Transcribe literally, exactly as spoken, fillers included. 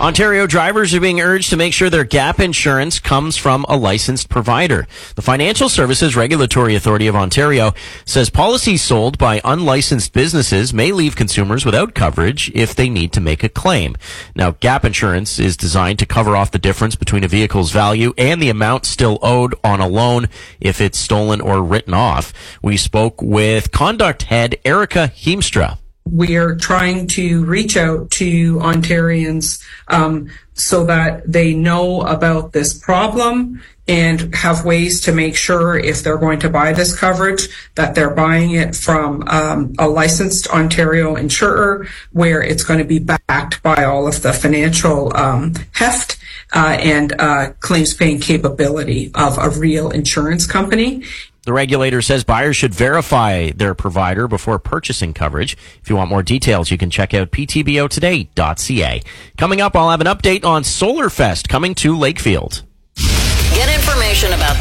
Ontario drivers are being urged to make sure their gap insurance comes from a licensed provider. The Financial Services Regulatory Authority of Ontario says policies sold by unlicensed businesses may leave consumers without coverage if they need to make a claim. Now, gap insurance is designed to cover off the difference between a vehicle's value and the amount still owed on a loan if it's stolen or written off. We spoke with Conduct Head Erica Heemstra. We are trying to reach out to Ontarians um, so that they know about this problem and have ways to make sure if they're going to buy this coverage that they're buying it from um, a licensed Ontario insurer where it's going to be backed by all of the financial um, heft uh, and uh, claims paying capability of a real insurance company. The regulator says buyers should verify their provider before purchasing coverage. If you want more details, you can check out p t b o today dot c a. Coming up, I'll have an update on SolarFest coming to Lakefield. Get information about